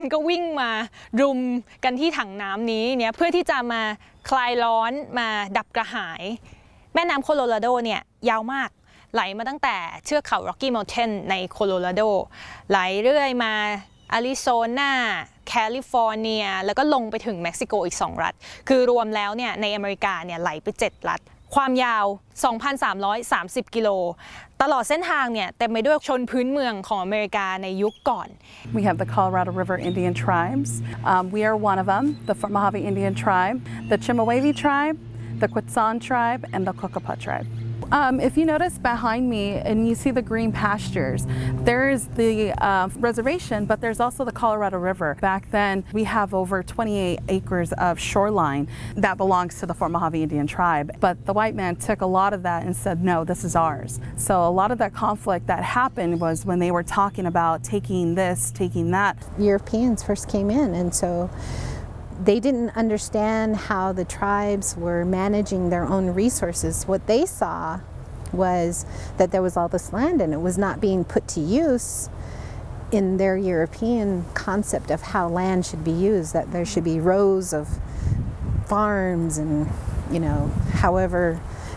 ก็วิ่งมารุมกันที่ถังน้ำนี้เนี่ยเพื่อที่จะมาคลายร้อนมาดับกระหายแม่น้ำโคโลราโดเนี่ยยาวมากไหลมาตั้งแต่เทือกเขา Rocky Mountain ในโคโลราโดไหลเรื่อยมาอาริโซนาแคลิฟอร์เนียแล้วก็ลงไปถึงเม็กซิโกอีก2รัฐคือรวมแล้วเนี่ยในอเมริกาเนี่ยไหลไป7รัฐความยาว 2,330 กิโลตลอดเส้นทางเนี่ยเต็มไปด้วยชนพื้นเมืองของอเมริกาในยุคก่อน We have the Colorado River Indian tribes. We are one of them, the Mojave Indian tribe, the Chemehuevi tribe, the Quetzal tribe, and the Cocopah tribe. If you notice behind me and you see the green pastures, there is the reservation, but there's also the Colorado River. Back then, we have over 28 acres of shoreline that belongs to the Fort Mojave Indian tribe. But the white man took a lot of that and said, no, this is ours. So a lot of that conflict that happened was when they were talking about taking this, taking that. Europeans first came in, and so they didn't understand how the tribes were managing their own resources. What they saw was that there was all this land and it was not being put to use in their European concept of how land should be used, that there should be rows of farms and, you know, however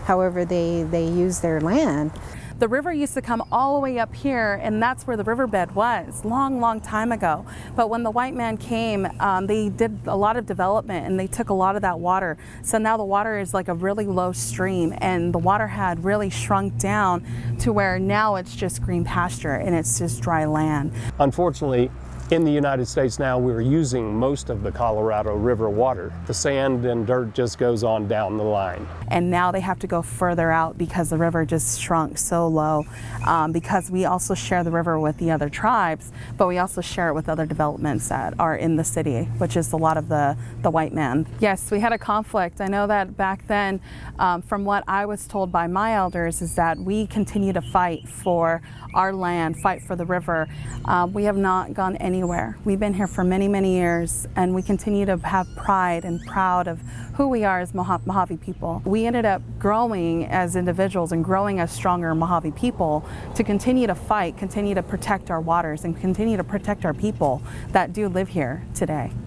they use their land. The river used to come all the way up here, and that's where the riverbed was, long time ago. But when the white man came, they did a lot of development and they took a lot of that water. So now the water is like a really low stream, and the water had really shrunk down to where now it's just green pasture and it's just dry land. Unfortunately, in the United States now, we're using most of the Colorado River water. The sand and dirt just goes on down the line. And now they have to go further out because the river just shrunk so low, because we also share the river with the other tribes, but we also share it with other developments that are in the city, which is a lot of the white man. Yes, we had a conflict. I know that back then, from what I was told by my elders, is that we continue to fight for our land, fight for the river. We have not gone anywhere. We've been here for many years, and we continue to have pride and proud of who we are as Mojave people. We ended up growing as individuals and growing as stronger Mojave people to continue to fight, continue to protect our waters, and continue to protect our people that do live here today.